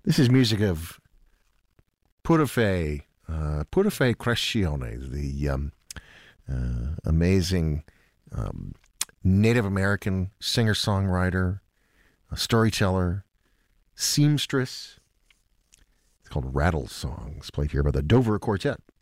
This is music of Purife Crescione, the amazing Native American singer-songwriter, storyteller, seamstress. It's called Rattle Songs, played here by the Dover Quartet.